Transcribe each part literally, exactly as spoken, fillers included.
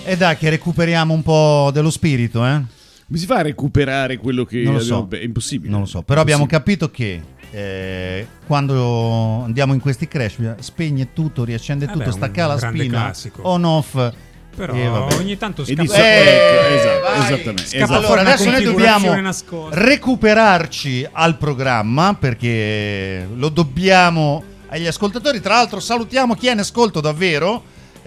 E dai che recuperiamo un po' dello spirito, eh? Come si fa a recuperare quello che... Non lo so. Beh, è impossibile. Non lo so, però abbiamo capito che eh, quando andiamo in questi crash spegne tutto, riaccende tutto, Vabbè, stacca la grande spina, classico. on off. Però e vabbè. ogni tanto E scappa di so- Eh, ecco, esatto, vai. esattamente. Scappa esatto. Allora una adesso noi dobbiamo configurazione nascosta. recuperarci al programma perché lo dobbiamo agli ascoltatori. Tra l'altro salutiamo chi è in ascolto davvero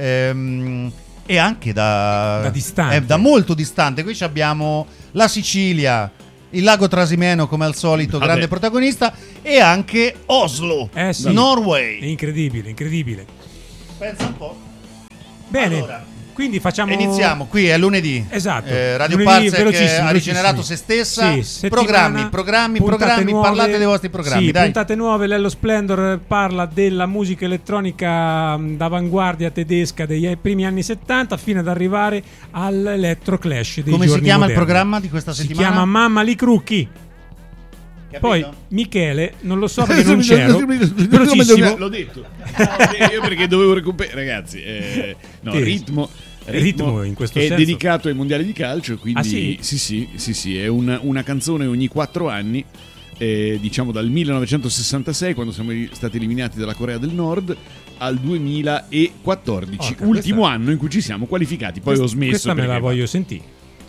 ehm, e anche da, Da distante. eh, da molto distante. Qui ci abbiamo la Sicilia, il lago Trasimeno come al solito, Vabbè. grande protagonista, e anche Oslo, Eh sì. È Norway. incredibile, incredibile. Pensa un po'. Bene, Allora, quindi facciamo... iniziamo, qui è lunedì. Esatto. Eh, Radio Lunedì, Parsec velocissimo, ha rigenerato velocissimo. se stessa. Sì, settimana, programmi, programmi, puntate programmi. nuove. Parlate dei vostri programmi. Sì, dai. puntate nuove. Lello Splendor parla della musica elettronica mh, d'avanguardia tedesca degli primi anni settanta fino ad arrivare all'Electro Clash dei Come si giorni chiama il moderni. programma di questa Si settimana? chiama Mamma li Crucchi. Capito? Poi Michele, non lo so perché non c'ero, velocissimo. L'ho detto. Ah, io perché dovevo recuperare, ragazzi. Eh, no, Sì. ritmo, Ritmo in questo è senso. dedicato ai mondiali di calcio. Quindi Ah, sì? sì, sì, sì, sì, è una, una canzone ogni quattro anni. Eh, diciamo dal millenovecentosessantasei, quando siamo stati eliminati dalla Corea del Nord, al duemilaquattordici, Orca, ultimo questa- anno in cui ci siamo qualificati. Poi ho smesso. Questa me la perché- voglio sentire.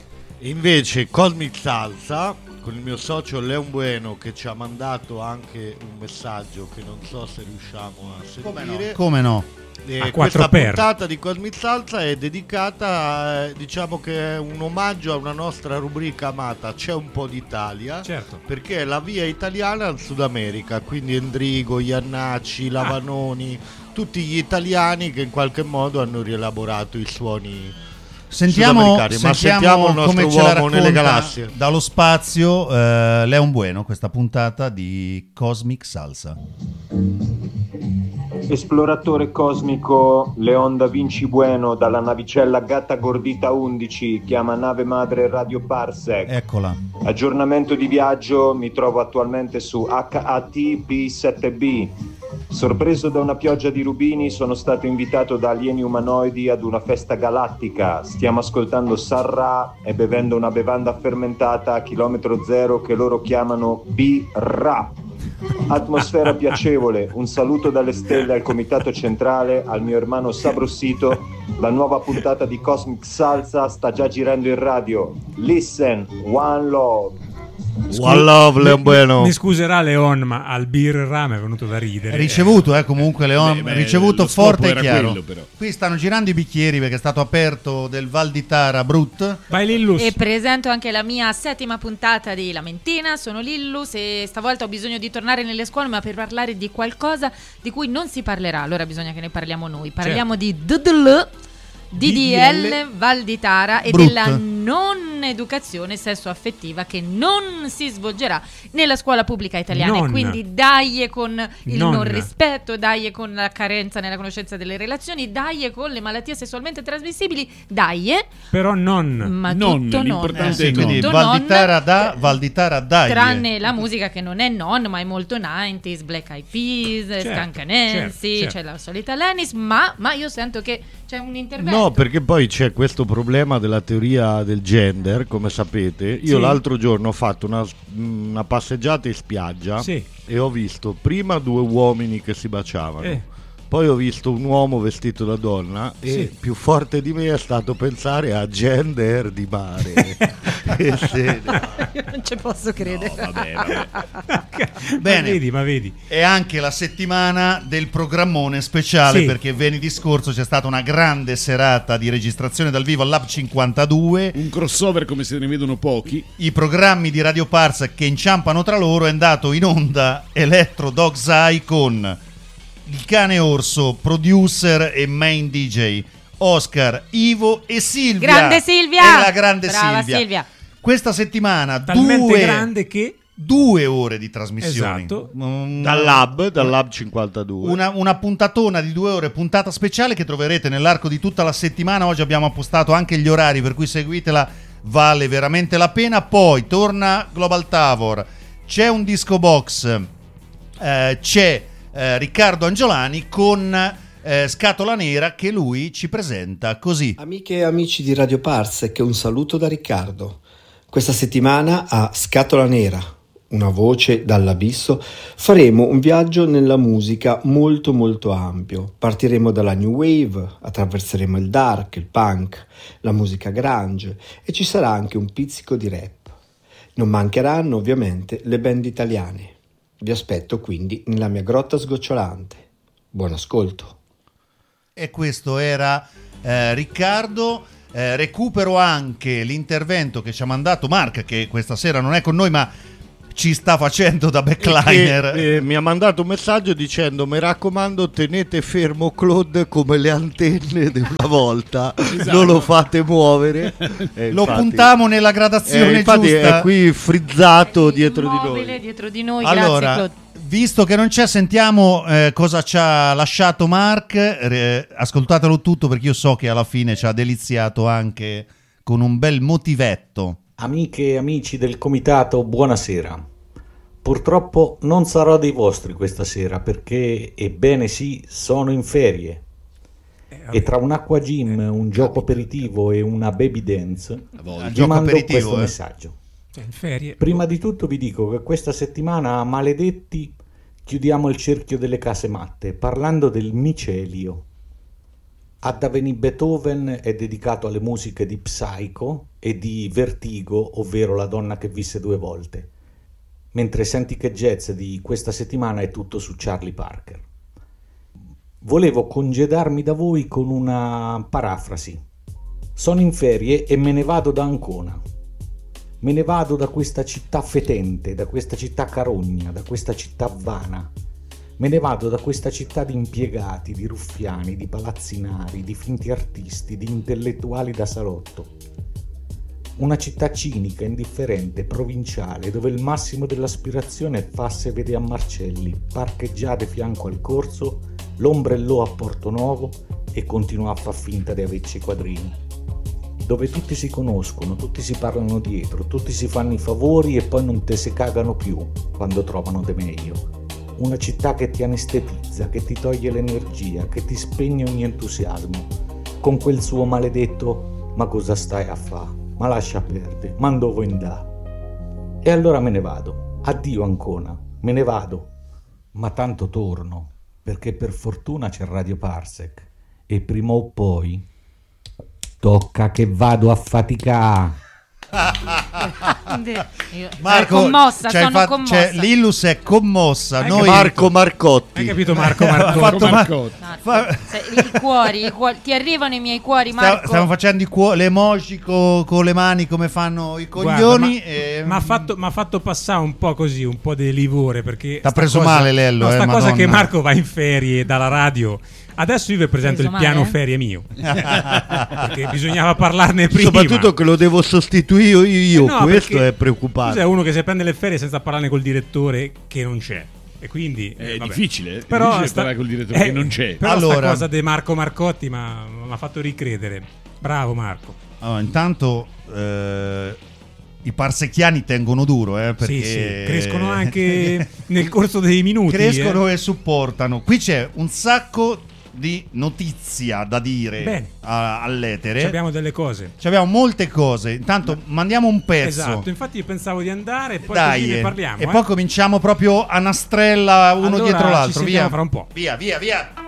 Invece Cosmic Salsa, con il mio socio Leon Bueno, che ci ha mandato anche un messaggio che non so se riusciamo a Come no? sentire. Come no? E A quattro questa per. puntata di Cosmic Salsa è dedicata, eh, diciamo che è un omaggio a una nostra rubrica amata, C'è un po' d'Italia, Certo. perché è la via italiana al Sud America, quindi Endrigo, Iannacci, Lavanoni, tutti gli italiani che in qualche modo hanno rielaborato i suoni Sentiamo, sudamericani. Ma sentiamo il nostro come ce la uomo nelle racconta galassie. dallo spazio eh, Leon Bueno, questa puntata di Cosmic Salsa. Esploratore cosmico Leon da Vinci Bueno dalla navicella Gatta Gordita undici, chiama nave madre Radio Parsec. Eccola. Aggiornamento di viaggio, mi trovo attualmente su H A T P sette B. Sorpreso da una pioggia di rubini, sono stato invitato da alieni umanoidi ad una festa galattica. Stiamo ascoltando Sarra e bevendo una bevanda fermentata a chilometro zero che loro chiamano B-Ra. Atmosfera piacevole, un saluto dalle stelle al comitato centrale, al mio hermano Sabrossito. La nuova puntata di Cosmic Salsa sta già girando in radio. Listen, one love. One love, Leon Mi- Bueno. Mi scuserà Leon, ma al Bir Ram è venuto da ridere. Ricevuto, eh, comunque Leon, Beh, beh, ricevuto lo scopo forte e era chiaro. quello, però. Qui stanno girando i bicchieri perché è stato aperto del Val di Tara Brut. Vai Lillus. E presento anche la mia settima puntata di Lamentina. Sono Lillus e stavolta ho bisogno di tornare nelle scuole, ma per parlare di qualcosa di cui non si parlerà. Allora bisogna che ne parliamo noi. Parliamo di D D L, D D L Val di Tara e Brut. della non educazione sesso-affettiva che non si svolgerà nella scuola pubblica italiana. Non. E quindi dai con il non. Non. rispetto, dai con la carenza nella conoscenza delle relazioni, dai con le malattie sessualmente trasmissibili, dai, Però non. ma Non, tutto non. l'importante Eh sì, è quindi Tutto Val di non, Tara da, Val di Tara dai. tranne la musica che non è non, ma è molto novanta, Black Eyed Peas, Certo, Skank Nancy, certo, certo. c'è la solita Lennis, ma, ma io sento che c'è un intervento. No, perché poi c'è questo problema della teoria del gender, come sapete. Io Sì. l'altro giorno ho fatto una, una passeggiata in spiaggia Sì. e ho visto prima due uomini che si baciavano. Eh. Poi ho visto un uomo vestito da donna e Sì. più forte di me è stato pensare a gender di mare. Che sede. Io non ci posso credere. No, vabbè, vabbè. Bene. Ma vedi, ma vedi. È anche la settimana del programmone speciale Sì. perché venerdì scorso c'è stata una grande serata di registrazione dal vivo al Lab cinquantadue. Un crossover come se ne vedono pochi. I programmi di Radio Parsec che inciampano tra loro. È andato in onda Electro Dog's Eye con il cane orso, producer e main D J, Oscar, Ivo e Silvia. Grande Silvia! E la grande Brava Silvia. Silvia. Questa settimana Talmente due, grande che due ore di trasmissioni. Esatto. Mm, Dal lab, dal lab cinquantadue. Una, una puntatona di due ore, puntata speciale che troverete nell'arco di tutta la settimana. Oggi abbiamo appostato anche gli orari, per cui seguitela, vale veramente la pena. Poi torna Global Tavor, c'è un disco box, eh, c'è eh, Riccardo Angiolani con eh, Scatola Nera, che lui ci presenta così. Amiche e amici di Radio Parsec, un saluto da Riccardo. Questa settimana a Scatola Nera, una voce dall'abisso, faremo un viaggio nella musica molto molto ampio. Partiremo dalla new wave, attraverseremo il dark, il punk, la musica grunge e ci sarà anche un pizzico di rap. Non mancheranno ovviamente le band italiane. Vi aspetto quindi nella mia grotta sgocciolante. Buon ascolto. E questo era eh, Riccardo. Eh, recupero anche l'intervento che ci ha mandato Mark, che questa sera non è con noi ma ci sta facendo da backliner. Che, eh, mi ha mandato un messaggio dicendo: mi raccomando, tenete fermo Claude come le antenne di una volta, esatto. Non lo fate muovere. Eh, lo infatti, puntiamo nella gradazione eh, infatti giusta. È qui frizzato dietro di noi. dietro di noi. Allora, grazie, Claude. Visto che non c'è, sentiamo eh, cosa ci ha lasciato Mark. Eh, ascoltatelo tutto, perché io so che alla fine ci ha deliziato anche con un bel motivetto. Amiche e amici del comitato, buonasera. Purtroppo non sarò dei vostri questa sera perché, ebbene sì, sono in ferie. E tra un acqua gym, un gioco aperitivo e una baby dance vi mando questo eh. messaggio. In ferie. Prima di tutto vi dico che questa settimana, maledetti, chiudiamo il cerchio delle case matte parlando del micelio. Ad Aveni Beethoven è dedicato alle musiche di Psycho e di Vertigo, ovvero La donna che visse due volte, mentre Senti che jazz di questa settimana è tutto su Charlie Parker. Volevo congedarmi da voi con una parafrasi. Sono in ferie e me ne vado da Ancona. Me ne vado da questa città fetente, da questa città carogna, da questa città vana. Me ne vado da questa città di impiegati, di ruffiani, di palazzinari, di finti artisti, di intellettuali da salotto. Una città cinica, indifferente, provinciale, dove il massimo dell'aspirazione è farsi vedere a Marcelli, parcheggiate fianco al corso, l'ombrellò a Porto Nuovo e continua a far finta di averci i quadrini. Dove tutti si conoscono, tutti si parlano dietro, tutti si fanno i favori e poi non te se cagano più quando trovano de meglio. Una città che ti anestetizza, che ti toglie l'energia, che ti spegne ogni entusiasmo, con quel suo maledetto "ma cosa stai a fa? Ma lascia perdere, ma dove andà?" E allora me ne vado, addio Ancona, me ne vado, ma tanto torno, perché per fortuna c'è Radio Parsec e prima o poi tocca che vado a faticare. Marco, sono commossa, cioè, sono fa- commossa. Cioè, L'Illus è commossa. Hai Noi... Marco Marcotti. Hai capito Marco Ha Marco? fatto Mar- Marco. Marco, se- i, cuori, i cuori, ti arrivano i miei cuori, Marco. Sta- Stiamo facendo i cuo- le emoji co- con le mani come fanno i Guarda, coglioni. ma e... m'ha fatto, m'ha fatto passare un po' così, un po' di livore, perché T'ha sta preso cosa- male Lello, no, eh, sta cosa Madonna. che Marco va in ferie dalla radio. Adesso io vi presento Preso il piano male, eh? ferie mio, perché bisognava parlarne prima. Soprattutto che lo devo sostituire io, No, questo perché è preoccupante. tu sei uno che si prende le ferie senza parlarne col direttore che non c'è. E quindi È vabbè. difficile, è Però difficile sta- parlare col direttore eh, che non c'è. Però Allora- sta cosa di Marco Marcotti mi ha fatto ricredere. Bravo Marco. Allora, intanto eh, i parsecchiani tengono duro, eh, perché Sì, sì, crescono anche nel corso dei minuti. crescono eh. e supportano. Qui c'è un sacco di notizia da dire Bene. a- all'etere. Ci abbiamo delle cose. Ci abbiamo molte cose. Intanto mandiamo un pezzo. Esatto, infatti io pensavo di andare e poi Dai, così ne eh. parliamo. e eh. poi cominciamo proprio a nastrella uno Allora, dietro ci l'altro. sentiamo Via. fra un po'. Via, via, via.